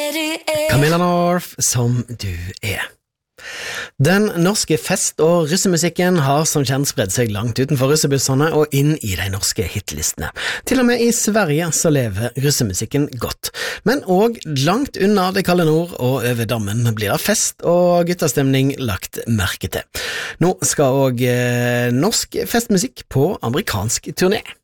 Camilla North, som du er. Den norske fest- og russemusikken har som kjent spredd seg langt utenfor russebussene og inn i de norske hitlistene. Til og med i Sverige så lever russemusikken godt. Men også langt unna det kalde nord og over dammen blir det fest og guttastemning lagt merke til. Nå skal også norsk festmusikk på amerikansk turné.